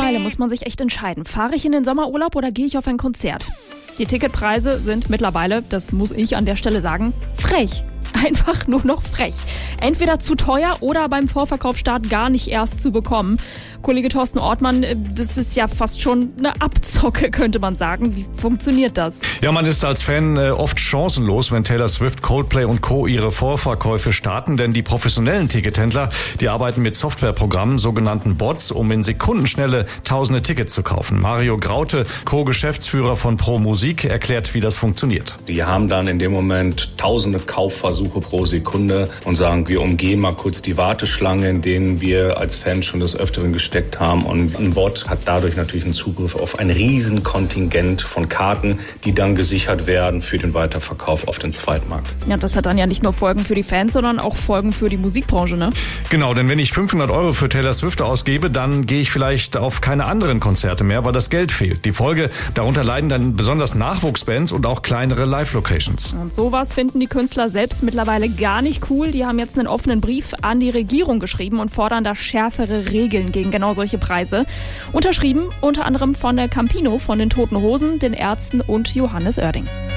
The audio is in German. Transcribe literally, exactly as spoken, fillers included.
Mittlerweile muss man sich echt entscheiden. Fahre ich in den Sommerurlaub oder gehe ich auf ein Konzert? Die Ticketpreise sind mittlerweile, das muss ich an der Stelle sagen, frech. Einfach nur noch frech. Entweder zu teuer oder beim Vorverkaufsstart gar nicht erst zu bekommen. Kollege Thorsten Ortmann, das ist ja fast schon eine Abzocke, könnte man sagen. Wie funktioniert das? Ja, man ist als Fan oft chancenlos, wenn Taylor Swift, Coldplay und Co. ihre Vorverkäufe starten, denn die professionellen Tickethändler, die arbeiten mit Softwareprogrammen, sogenannten Bots, um in Sekundenschnelle tausende Tickets zu kaufen. Mario Graute, Co-Geschäftsführer von Pro Musik, erklärt, wie das funktioniert. Die haben dann in dem Moment tausende Kaufversuche pro Sekunde und sagen, wir umgehen mal kurz die Warteschlange, in denen wir als Fans schon des Öfteren gesteckt haben. Und ein Bot hat dadurch natürlich einen Zugriff auf ein Riesenkontingent von Karten, die dann gesichert werden für den Weiterverkauf auf dem Zweitmarkt. Ja, das hat dann ja nicht nur Folgen für die Fans, sondern auch Folgen für die Musikbranche, ne? Genau, denn wenn ich fünfhundert Euro für Taylor Swift ausgebe, dann gehe ich vielleicht auf keine anderen Konzerte mehr, weil das Geld fehlt. Die Folge, darunter leiden dann besonders Nachwuchsbands und auch kleinere Live-Locations. Und sowas finden die Künstler selbst mittlerweile gar nicht cool. Die haben jetzt einen offenen Brief an die Regierung geschrieben und fordern da schärfere Regeln gegen genau solche Preise. Unterschrieben unter anderem von der Campino, von den Toten Hosen, den Ärzten und Johannes Oerding.